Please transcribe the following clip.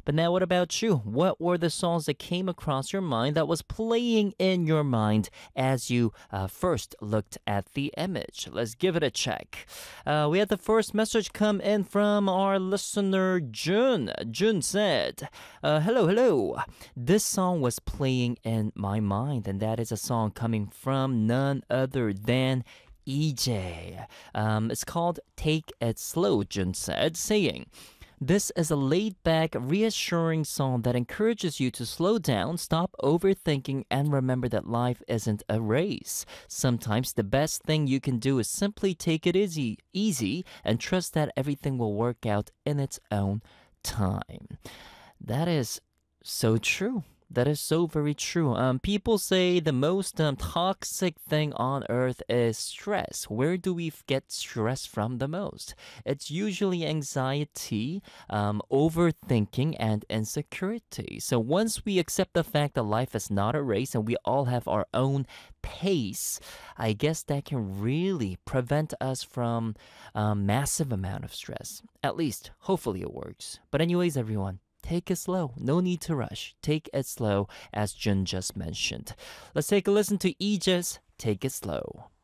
But now, what about you? What were the songs that came across your mind that was playing in your mind as you first looked at the image? Let's give it a check. We had the first message come in from our listener, Jun. Jun said, hello, hello. This song was playing in my mind, and that is a song coming from none other than EJ. It's called Take It Slow, Jun said, saying, this is a laid back, reassuring song that encourages you to slow down, stop overthinking, and remember that life isn't a race. Sometimes the best thing you can do is simply take it easy and trust that everything will work out in its own time. That is so true. That is so very true. People say the most toxic thing on earth is stress. Where do we get stress from the most? It's usually anxiety, overthinking, and insecurity. So once we accept the fact that life is not a race and we all have our own pace, I guess that can really prevent us from a massive amount of stress. At least, hopefully it works. But anyways, everyone, take it slow. No need to rush. Take it slow, as Jun just mentioned. Let's take a listen to Aegis, Take It Slow.